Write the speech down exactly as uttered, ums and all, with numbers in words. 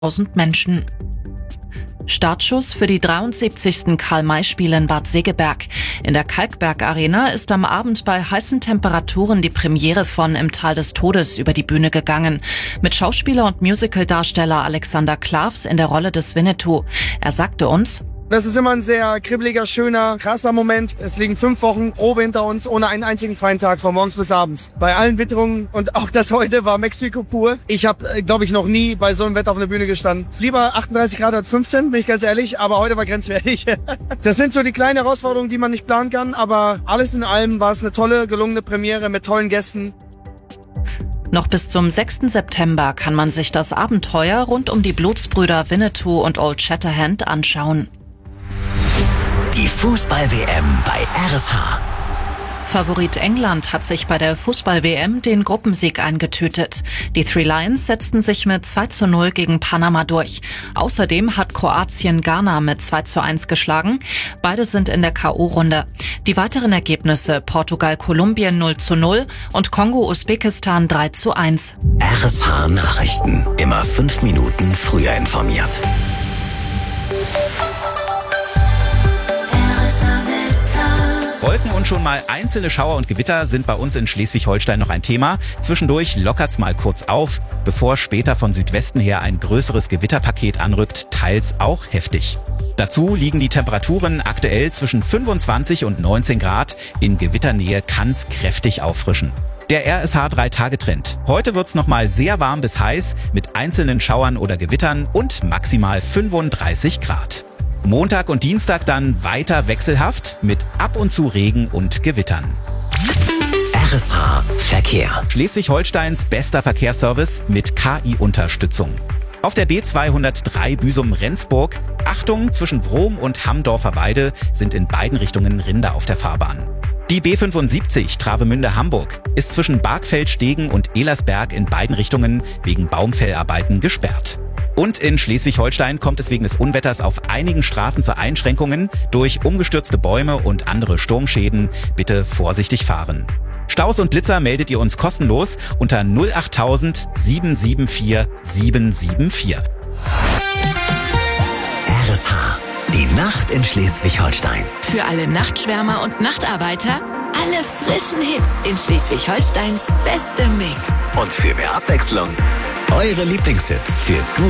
tausend Menschen. Startschuss für die dreiundsiebzigsten Karl-May-Spiele in Bad Segeberg. In der Kalkberg-Arena ist am Abend bei heißen Temperaturen die Premiere von Im Tal des Todes über die Bühne gegangen. Mit Schauspieler und Musicaldarsteller Alexander Klavs in der Rolle des Winnetou. Er sagte uns: Das ist immer ein sehr kribbeliger, schöner, krasser Moment. Es liegen fünf Wochen Probe hinter uns, ohne einen einzigen freien Tag, von morgens bis abends. Bei allen Witterungen, und auch das heute war Mexiko pur. Ich habe, glaube ich, noch nie bei so einem Wetter auf einer Bühne gestanden. Lieber achtunddreißig Grad als fünfzehn, bin ich ganz ehrlich, aber heute war grenzwertig. Das sind so die kleinen Herausforderungen, die man nicht planen kann, aber alles in allem war es eine tolle, gelungene Premiere mit tollen Gästen. Noch bis zum sechsten September kann man sich das Abenteuer rund um die Blutsbrüder Winnetou und Old Shatterhand anschauen. Die Fußball-W M bei R S H. Favorit England hat sich bei der Fußball-W M den Gruppensieg eingetütet. Die Three Lions setzten sich mit zwei zu null gegen Panama durch. Außerdem hat Kroatien Ghana mit zwei zu eins geschlagen. Beide sind in der K O-Runde. Die weiteren Ergebnisse: Portugal Kolumbien null zu null und Kongo Usbekistan drei zu eins. R S H Nachrichten. Immer fünf Minuten früher informiert. Wolken und schon mal einzelne Schauer und Gewitter sind bei uns in Schleswig-Holstein noch ein Thema. Zwischendurch lockert's mal kurz auf, bevor später von Südwesten her ein größeres Gewitterpaket anrückt, teils auch heftig. Dazu liegen die Temperaturen aktuell zwischen fünfundzwanzig und neunzehn Grad. In Gewitternähe kann's kräftig auffrischen. Der R S H drei Tage Trend. Heute wird's nochmal sehr warm bis heiß mit einzelnen Schauern oder Gewittern und maximal fünfunddreißig Grad. Montag und Dienstag dann weiter wechselhaft mit ab und zu Regen und Gewittern. R S H Verkehr. Schleswig-Holsteins bester Verkehrsservice mit K I-Unterstützung. Auf der B zweihundertdrei Büsum-Rendsburg, Achtung, zwischen Wrom und Hamdorfer Weide sind in beiden Richtungen Rinder auf der Fahrbahn. Die B fünfundsiebzig Travemünde-Hamburg ist zwischen Bargfeld-Stegen und Elersberg in beiden Richtungen wegen Baumfellarbeiten gesperrt. Und in Schleswig-Holstein kommt es wegen des Unwetters auf einigen Straßen zu Einschränkungen durch umgestürzte Bäume und andere Sturmschäden. Bitte vorsichtig fahren. Staus und Blitzer meldet ihr uns kostenlos unter null achttausend sieben sieben vier sieben sieben vier. R S H. Die Nacht in Schleswig-Holstein. Für alle Nachtschwärmer und Nachtarbeiter alle frischen Hits in Schleswig-Holsteins bestem Mix. Und für mehr Abwechslung eure Lieblingshits für gut